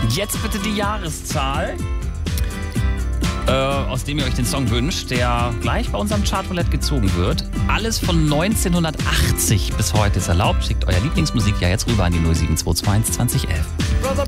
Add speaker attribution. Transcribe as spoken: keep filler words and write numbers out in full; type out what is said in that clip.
Speaker 1: Jetzt bitte die Jahreszahl, äh, aus dem ihr euch den Song wünscht, der gleich bei unserem Chartroulette gezogen wird. Alles von neunzehnhundertachtzig bis heute ist erlaubt. Schickt euer Lieblingsmusik ja jetzt rüber an die null sieben zwei zwei eins zwanzig elf.